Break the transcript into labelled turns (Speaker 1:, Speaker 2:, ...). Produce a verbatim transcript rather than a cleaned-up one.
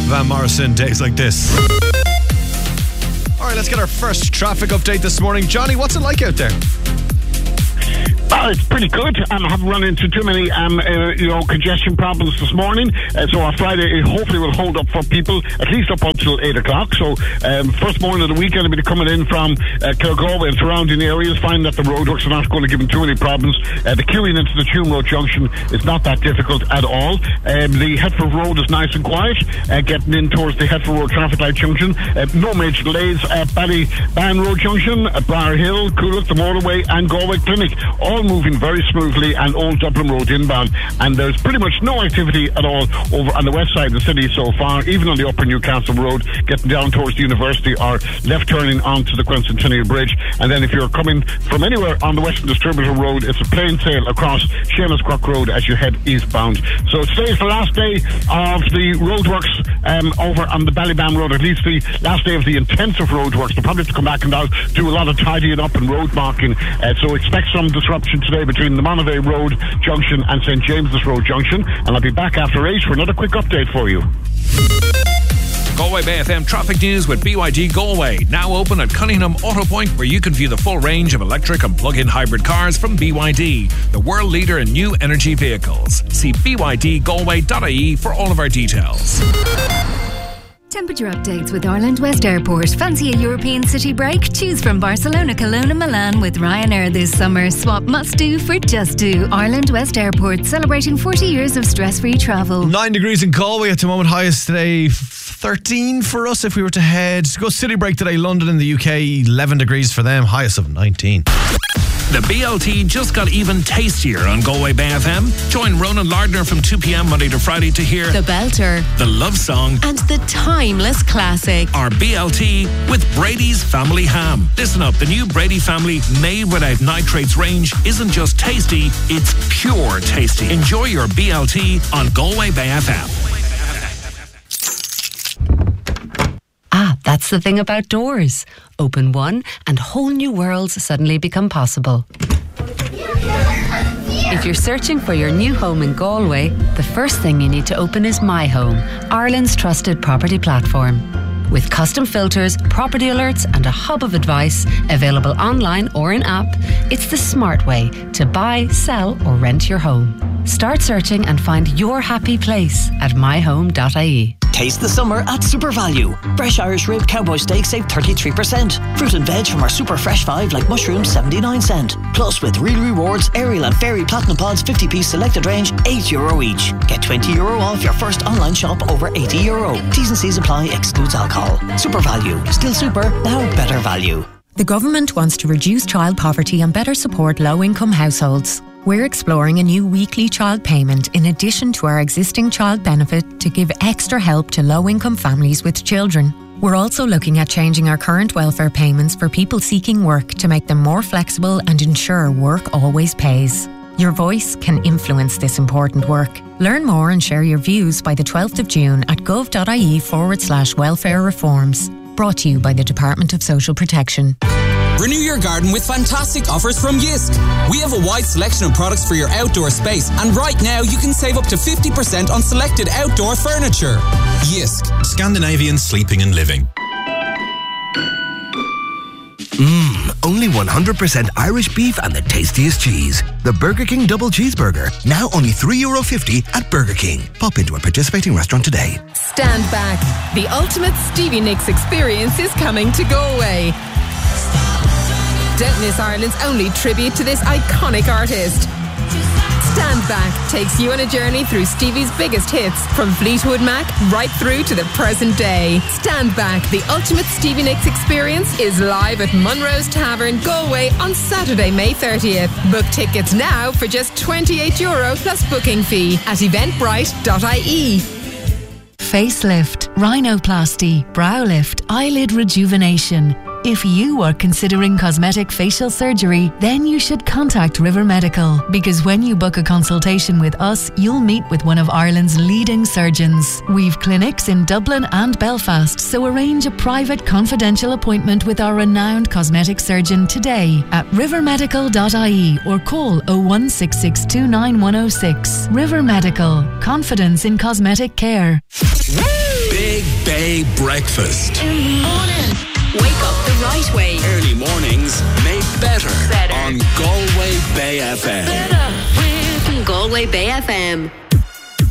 Speaker 1: Van Morrison, Days Like This. All right, let's get our first traffic update this morning. Johnny, what's it like out there?
Speaker 2: Well, it's pretty good. Um, I haven't run into too many, um, uh, you know, congestion problems this morning. Uh, so our Friday hopefully will hold up for people at least up until eight o'clock. So um, first morning of the weekend, I'll be coming in from uh, Kilgalway and surrounding areas. Find that the roadworks are not going to give them too many problems. Uh, the queuing into the Tuam Road Junction is not that difficult at all. Um, the Hetford Road is nice and quiet. Uh, getting in towards the Hetford Road traffic light junction. Uh, no major delays at Ballyban Road Junction, uh, Briar Hill, Coolock, the motorway, and Galway Clinic. All moving very smoothly, and Old Dublin Road inbound, and there's pretty much no activity at all over on the west side of the city so far, even on the Upper Newcastle Road, getting down towards the University or left turning onto the Quincentennial Bridge. And then if you're coming from anywhere on the Western Distributor Road, it's a plain sail across Seamus Crook Road as you head eastbound. So today's the last day of the roadworks um, over on the Ballyban Road, at least the last day of the intensive roadworks. They'll probably have to come back and now do a lot of tidying up and road marking, uh, so expect some disruption today between the Monavey Road Junction and Saint James's Road Junction, and I'll be back after eight for another quick update for you.
Speaker 3: Galway Bay F M traffic news with B Y D Galway. Now open at Cunningham Auto Point, where you can view the full range of electric and plug-in hybrid cars from B Y D, the world leader in new energy vehicles. See b y d galway dot i e for all of our details.
Speaker 4: Temperature updates with Ireland West Airport. Fancy a European city break? Choose from Barcelona, Cologne and Milan with Ryanair this summer. Swap must do for just do. Ireland West Airport, celebrating forty years of stress-free travel.
Speaker 1: Nine degrees in Galway at the moment. Highest today, thirteen for us if we were to head. Go city break today. London in the U K, eleven degrees for them. Highest of nineteen.
Speaker 3: The B L T just got even tastier on Galway Bay F M. Join Ronan Lardner from two p.m. Monday to Friday to hear
Speaker 5: The Belter,
Speaker 3: The Love Song,
Speaker 5: and the timeless classic.
Speaker 3: Our B L T with Brady's Family Ham. Listen up, the new Brady Family made without nitrates range isn't just tasty, it's pure tasty. Enjoy your B L T on Galway Bay F M.
Speaker 5: Ah, that's the thing about doors. Open one and whole new worlds suddenly become possible. If you're searching for your new home in Galway, the first thing you need to open is My Home, Ireland's trusted property platform. With custom filters, property alerts and a hub of advice available online or in app, it's the smart way to buy, sell or rent your home. Start searching and find your happy place at my home dot i e.
Speaker 6: Taste the summer at Super Value. Fresh Irish rib cowboy steak save thirty-three percent. Fruit and veg from our Super Fresh five like mushrooms seventy-nine cent. Plus with Real Rewards, Ariel and Fairy Platinum Pods fifty piece selected range, eight euro each. Get twenty euro off your first online shop over eighty euro. T's and C's apply, excludes alcohol. Super Value. Still super, now better value.
Speaker 7: The government wants to reduce child poverty and better support low-income households. We're exploring a new weekly child payment in addition to our existing child benefit to give extra help to low-income families with children. We're also looking at changing our current welfare payments for people seeking work to make them more flexible and ensure work always pays. Your voice can influence this important work. Learn more and share your views by the twelfth of June at gov.ie forward slash welfare reforms. Brought to you by the Department of Social Protection.
Speaker 8: Renew your garden with fantastic offers from Yisk. We have a wide selection of products for your outdoor space, and right now you can save up to fifty percent on selected outdoor furniture. Yisk.
Speaker 9: Scandinavian sleeping and living.
Speaker 10: Mmm, only one hundred percent Irish beef and the tastiest cheese. The Burger King Double Cheeseburger, now only three euro fifty at Burger King. Pop into a participating restaurant today.
Speaker 11: Stand back. The ultimate Stevie Nicks experience is coming to Galway. Don't miss Ireland's only tribute to this iconic artist. Stand Back takes you on a journey through Stevie's biggest hits, from Fleetwood Mac right through to the present day. Stand Back, the ultimate Stevie Nicks experience, is live at Munro's Tavern, Galway on Saturday, May thirtieth. Book tickets now for just twenty-eight euro plus booking fee at eventbrite dot i e.
Speaker 12: Facelift, rhinoplasty, brow lift, eyelid rejuvenation. If you are considering cosmetic facial surgery, then you should contact River Medical, because when you book a consultation with us, you'll meet with one of Ireland's leading surgeons. We've clinics in Dublin and Belfast, so arrange a private confidential appointment with our renowned cosmetic surgeon today at river medical dot i e or call oh one six six two nine one oh six. River Medical, confidence in cosmetic care.
Speaker 3: Big
Speaker 13: Big Bay Breakfast.
Speaker 14: In the morning. Wake up the right way.
Speaker 13: Early mornings made better,
Speaker 14: better.
Speaker 13: on Galway Bay F M.
Speaker 14: Better with
Speaker 15: Galway Bay F M.